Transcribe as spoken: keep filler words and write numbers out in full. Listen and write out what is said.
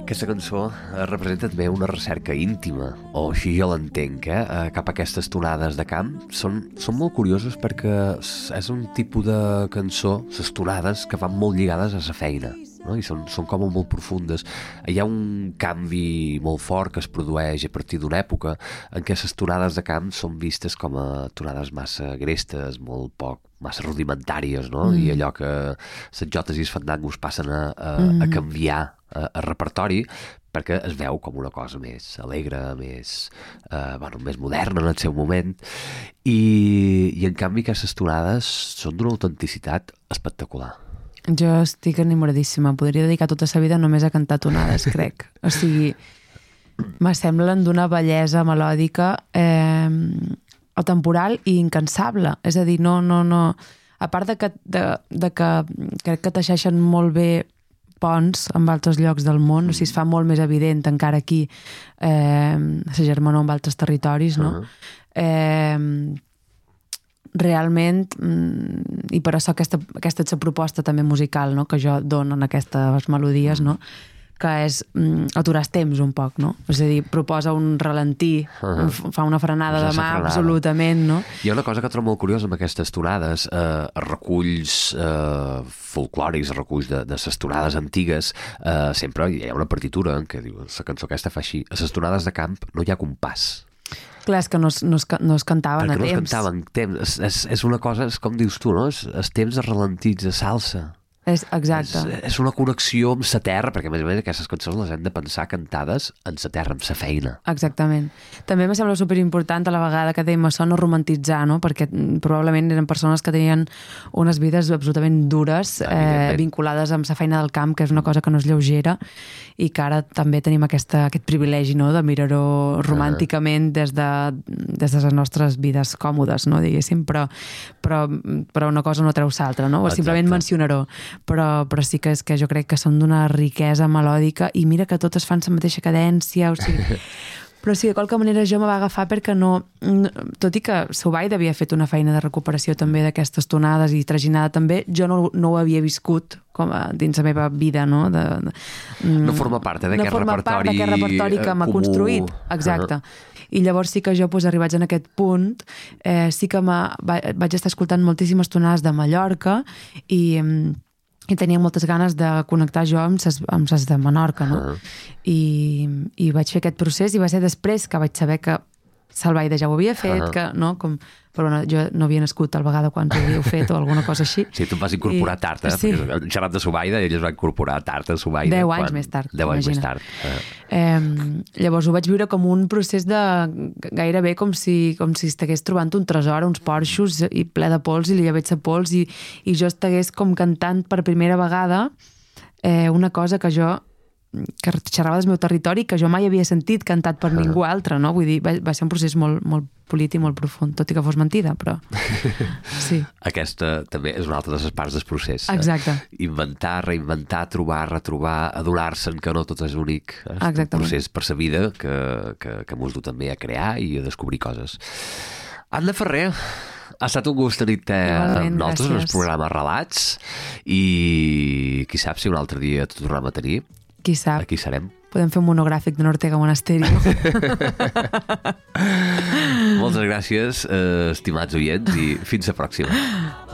Aquesta cançó representa també una recerca íntima, o així jo l'entenc, eh? Cap a aquestes tonades de camp. Són, són molt curioses perquè és un tipus de cançó, les tonades, que van molt lligades a la feina, no? I són, són com molt profundes. Hi ha un canvi molt fort que es produeix a partir d'una època en què les tonades de camp són vistes com a tonades massa grestes, molt poc, massa rudimentàries, no? Mm. I allò que les jotes i els fandangos passen a, a, mm. a canviar a, a repertori perquè es veu com una cosa més alegre, més, eh, bueno, més moderna en el seu moment, i, i en canvi aquestes tonades són d'una autenticitat espectacular. Jo estic enamoradíssima, podria dedicar tota la vida només a cantar tonades, crec. O sigui, m'assemblen d'una bellesa melòdica eh, atemporal i incansable. És a dir, no, no, no... A part de que, de, de que crec que teixeixen molt bé ponts amb altres llocs del món, o sigui, es fa molt més evident encara aquí eh, la germanor amb altres territoris, no? Uh-huh. Eh, realment, i per això aquesta, aquesta és la proposta també musical, no? Que jo dono en aquestes melodies, no? Que és um, aturar els temps un poc, no? És a dir, proposa un ralentí, uh -huh. fa una frenada de mà, absolutament, no? Hi ha una cosa que trobo molt curiosa amb aquestes tonades, eh, reculls eh, folclòrics, reculls de, de les tonades antigues, eh, sempre hi ha una partitura en què diu, la cançó aquesta fa així. A les tonades de camp no hi ha compàs. Clar, és que no es, no es, no es cantaven Perquè a temps. no es cantaven temps. És, és, és una cosa, és com dius tu, no? És, és temps de ralentits, de salsa. És, exacte. És, és una connexió amb la terra, perquè a més a més aquestes cançons les hem de pensar cantades en la terra, amb la feina. Exactament. També em sembla superimportant a la vegada que dèiem això, no romantitzar, no? Perquè probablement eren persones que tenien unes vides absolutament dures, eh, vinculades amb la feina del camp, que és una cosa que no és lleugera, i que ara també tenim aquesta, aquest privilegi, no? De mirar-ho romànticament des de, des de les nostres vides còmodes, no? Diguéssim, però, però, però una cosa no treu l'altra, no? O simplement mencionar-ho. Però, però sí que és que jo crec que són d'una riquesa melòdica i mira que totes fan la mateixa cadència, o sigui... Però sí, de qualque manera jo me va agafar perquè no... no tot i que Sobaida havia fet una feina de recuperació també d'aquestes tonades i traginada també, jo no, no ho havia viscut com a, dins la meva vida, no? De, de, no forma part eh, d'aquest no forma repertori, part d'aquest repertori que m'ha construït. Exacte. Uh-huh. I llavors sí que jo, doncs, arribats en aquest punt, eh, sí que va, vaig estar escoltant moltíssimes tonades de Mallorca i... i tenia moltes ganes de connectar jo amb ses, amb ses de Menorca, no? Uh-huh. I, i vaig fer aquest procés i va ser després que vaig saber que Salvaida ja ho havia fet, uh-huh. que, no? Com, però no, jo no havia nascut tal vegada quan ho havíeu fet o alguna cosa així. Sí, tu em vas incorporar I, tard, eh? Sí. Perquè xerrat de Sobaida i ell es va incorporar tard a Sobaida. Deu quan... anys més tard. Deu anys més tard. Uh-huh. Eh, llavors ho vaig viure com un procés de gairebé com si, com si estigués trobant un tresor, uns porxos i ple de pols i li havia de pols i, i jo estigués com cantant per primera vegada eh, una cosa que jo que xerrava del meu territori que jo mai havia sentit cantat per uh-huh. ningú altre, no? Vull dir, va, va ser un procés molt, molt polit i molt profund, tot i que fos mentida, però sí. Aquesta també és una altra de les parts del procés. Exacte. Eh? Inventar, reinventar, trobar, retrobar, adonar-se'n que no tot és únic. És Exactament. Un procés per sa vida que, que, que mos du també a crear i a descobrir coses. Anna Ferrer, ha estat un gust tenir-te amb nosaltres en el programa Relats i qui sap si un altre dia t'ho tornem a tenir. Qui sap? Aquí serem. Podem fer un monogràfic d'en Ortega Monasterio. Moltes gràcies, eh, estimats oients, i fins la pròxima.